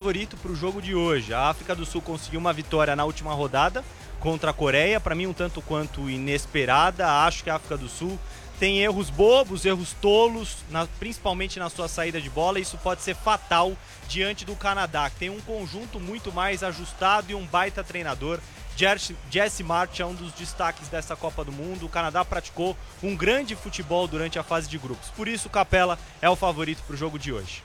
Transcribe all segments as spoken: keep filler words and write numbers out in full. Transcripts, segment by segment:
favorito para o jogo de hoje. A África do Sul conseguiu uma vitória na última rodada contra a Coreia, para mim um tanto quanto inesperada. Acho que a África do Sul tem erros bobos, erros tolos, na, principalmente na sua saída de bola, e isso pode ser fatal diante do Canadá, que tem um conjunto muito mais ajustado e um baita treinador. Jesse March é um dos destaques dessa Copa do Mundo. O Canadá praticou um grande futebol durante a fase de grupos, por isso o Capela é o favorito para o jogo de hoje.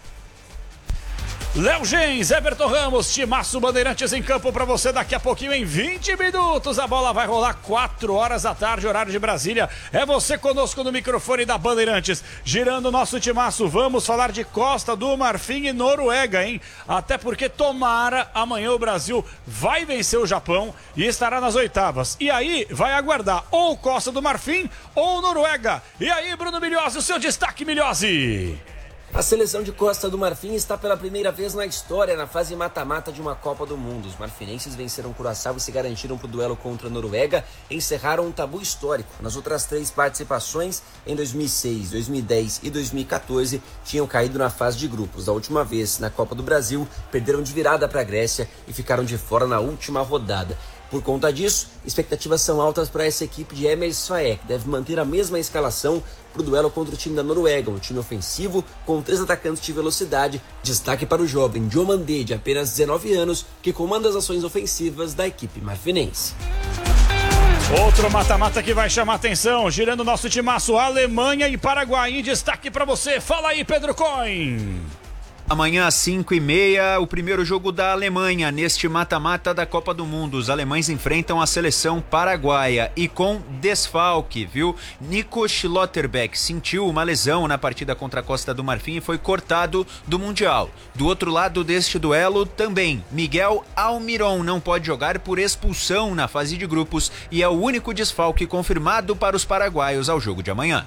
Léo Gens, Everton Ramos, timaço Bandeirantes em campo para você daqui a pouquinho em vinte minutos. A bola vai rolar quatro horas da tarde, horário de Brasília. É você conosco no microfone da Bandeirantes, girando o nosso timaço. Vamos falar de Costa do Marfim e Noruega, hein? Até porque tomara, amanhã o Brasil vai vencer o Japão e estará nas oitavas. E aí vai aguardar ou Costa do Marfim ou Noruega. E aí, Bruno Milhozzi, o seu destaque, Milhozzi. A seleção de Costa do Marfim está pela primeira vez na história na fase mata-mata de uma Copa do Mundo. Os marfinenses venceram Curaçao e se garantiram para o duelo contra a Noruega e encerraram um tabu histórico. Nas outras três participações, em dois mil e seis, dois mil e dez e dois mil e quatorze, tinham caído na fase de grupos. Da última vez, na Copa do Brasil, perderam de virada para a Grécia e ficaram de fora na última rodada. Por conta disso, expectativas são altas para essa equipe de Emerson Faé, que deve manter a mesma escalação para o duelo contra o time da Noruega, um time ofensivo com três atacantes de velocidade. Destaque para o jovem Diomandé, de apenas dezenove anos, que comanda as ações ofensivas da equipe marfinense. Outro mata-mata que vai chamar atenção, girando o nosso timaço, Alemanha e Paraguai. Em destaque para você, fala aí, Pedro Coin. Amanhã às cinco e meia, o primeiro jogo da Alemanha neste mata-mata da Copa do Mundo. Os alemães enfrentam a seleção paraguaia e com desfalque, viu? Nico Schlotterbeck sentiu uma lesão na partida contra a Costa do Marfim e foi cortado do Mundial. Do outro lado deste duelo também, Miguel Almiron não pode jogar por expulsão na fase de grupos e é o único desfalque confirmado para os paraguaios ao jogo de amanhã.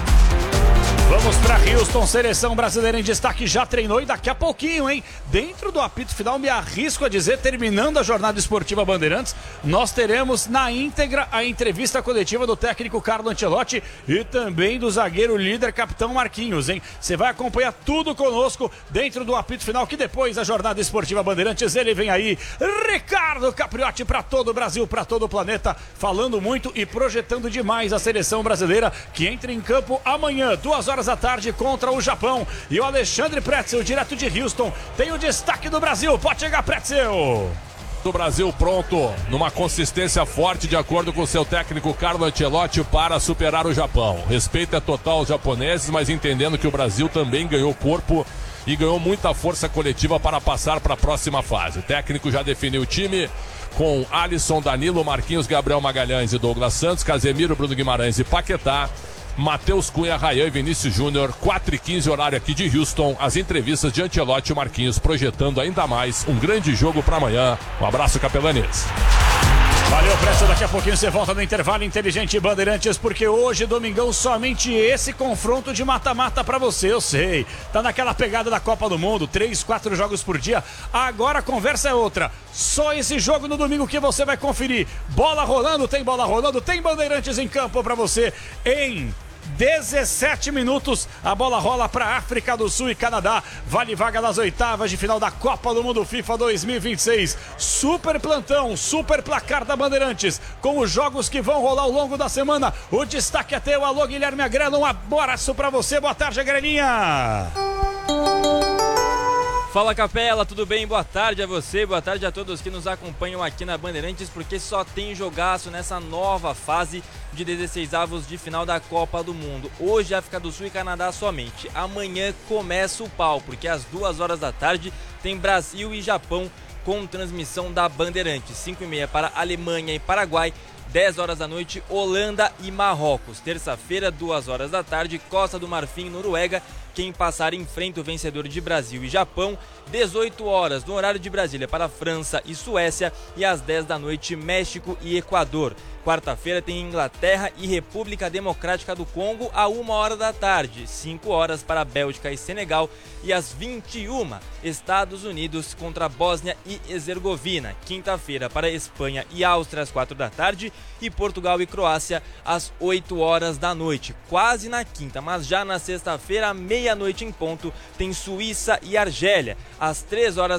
Vamos para Houston, seleção brasileira em destaque, já treinou e daqui a pouquinho, hein? Dentro do apito final, me arrisco a dizer, terminando a jornada esportiva Bandeirantes, nós teremos na íntegra a entrevista coletiva do técnico Carlo Ancelotti e também do zagueiro líder, capitão Marquinhos, hein? Você vai acompanhar tudo conosco dentro do apito final, que depois da jornada esportiva Bandeirantes, ele vem aí, Ricardo Capriotti, para todo o Brasil, para todo o planeta, falando muito e projetando demais a seleção brasileira, que entra em campo amanhã, duas horas da tarde contra o Japão. E o Alexandre Pretzel, direto de Houston, tem o destaque do Brasil. Pode chegar, Pretzel. Do Brasil pronto, numa consistência forte, de acordo com seu técnico Carlo Ancelotti, para superar o Japão. Respeito é total aos japoneses, mas entendendo que o Brasil também ganhou corpo e ganhou muita força coletiva para passar para a próxima fase. O técnico já definiu o time com Alisson, Danilo, Marquinhos, Gabriel Magalhães e Douglas Santos, Casemiro, Bruno Guimarães e Paquetá, Matheus Cunha, Ryan e Vinícius Júnior. Quatro e quinze, horário aqui de Houston. As entrevistas de Ancelotti e Marquinhos projetando ainda mais um grande jogo para amanhã. Um abraço, capelanes. Valeu, Pressa, daqui a pouquinho você volta no intervalo inteligente Bandeirantes, porque hoje, domingão, somente esse confronto de mata-mata pra você, eu sei. Tá naquela pegada da Copa do Mundo, três, quatro jogos por dia. Agora a conversa é outra. Só esse jogo no domingo que você vai conferir. Bola rolando, tem bola rolando, tem Bandeirantes em campo pra você em dezessete minutos, a bola rola para África do Sul e Canadá, vale vaga nas oitavas de final da Copa do Mundo FIFA dois mil e vinte e seis, super plantão, super placar da Bandeirantes, com os jogos que vão rolar ao longo da semana. O destaque é teu, alô Guilherme Agrelo, um abraço para você, boa tarde, Agrelinha. Fala, Capela, tudo bem? Boa tarde a você, boa tarde a todos que nos acompanham aqui na Bandeirantes, porque só tem jogaço nessa nova fase de dezesseisavos de final da Copa do Mundo. Hoje África do Sul e Canadá somente. Amanhã começa o pau, porque às duas horas da tarde tem Brasil e Japão com transmissão da Bandeirantes. cinco e meia para Alemanha e Paraguai. dez horas da noite, Holanda e Marrocos. Terça-feira, duas horas da tarde, Costa do Marfim e Noruega. Quem passar enfrenta o vencedor de Brasil e Japão. dezoito horas, no horário de Brasília, para França e Suécia. E às dez da noite, México e Equador. Quarta-feira tem Inglaterra e República Democrática do Congo a uma hora da tarde. cinco horas para Bélgica e Senegal. E às vinte e uma, Estados Unidos contra Bósnia e Herzegovina. Quinta-feira para Espanha e Áustria às quatro da tarde. E Portugal e Croácia às oito horas da noite. Quase na quinta, mas já na sexta-feira, à meia-noite em ponto, tem Suíça e Argélia. Às três horas